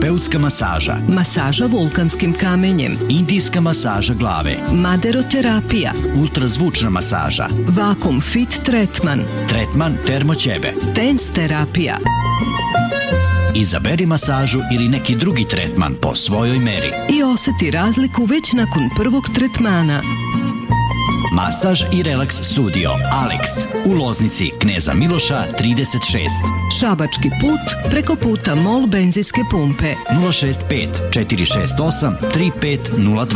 terapeutska masaža, masaža vulkanskim kamenjem, indijska masaža glave, maderoterapija, ultrazvučna masaža, vakum fit tretman, tretman termoćebe, TENS terapija. Izaberi masažu ili neki drugi tretman po svojoj meri I oseti razliku već nakon prvog tretmana. Masaž i relaks studio Alex u Loznici Kneza Miloša 36. Šabački put preko puta Mol benzinske pumpe. 065 468 3502.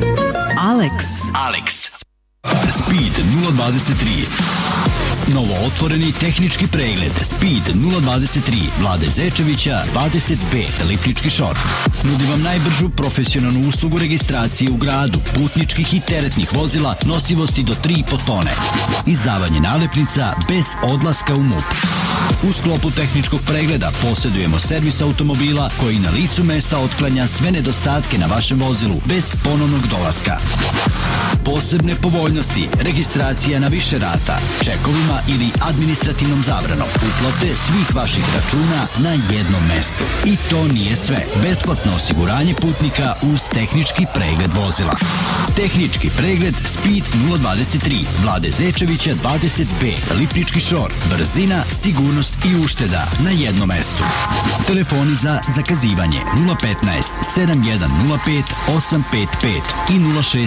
Alex. Speed 023. Novo otvoreni tehnički pregled Speed 023 Vlade Zečevića 20B Lipnički šor. Nudi vam najbržu profesionalnu uslugu registracije u gradu, putničkih i teretnih vozila nosivosti do 3,5 tone. Izdavanje nalepnica bez odlaska u MUP. U sklopu tehničkog pregleda posjedujemo servis automobila koji na licu mesta otklanja sve nedostatke na vašem vozilu bez ponovnog dolaska. Posebne povoljnosti, registracija na više rata, čekovima ili administrativnom zabranom, uplate svih vaših računa na jednom mestu. I to nije sve. Besplatno osiguranje putnika uz tehnički pregled vozila. Tehnički pregled Speed 023 Vlade Zečevića 20B Lipnički šor. Brzina, sigurnost i ušteda na jednom mestu. Telefoni za zakazivanje 015 7105 855 i 060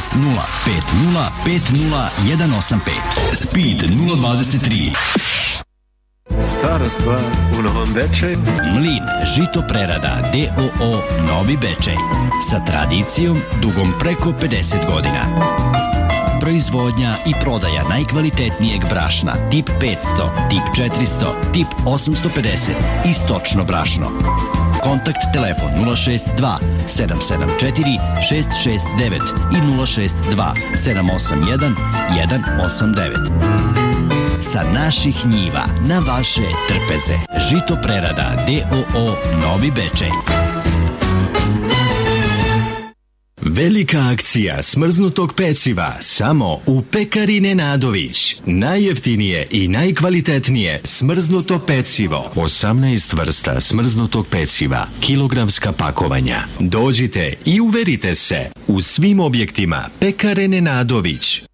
50 185. Speed 023. Stara stvar u Novom Bečeju. Mlin žito prerada D.O.O. Novi Bečej. Sa tradicijom dugom preko 50 godina. Proizvodnja i prodaja najkvalitetnijeg brašna tip 500, tip 400, tip 850 i stočno brašno. Kontakt telefon 062 774 669 i 062 781 189. Sa naših njiva na vaše trpeze. Žito prerada D.O.O. Novi Bečej. Velika akcija smrznutog peciva samo u Pekari Nenadović. Najjeftinije i najkvalitetnije smrznuto pecivo. 18 vrsta smrznutog peciva, kilogramska pakovanja. Dođite i uverite se u svim objektima Pekare Nenadović.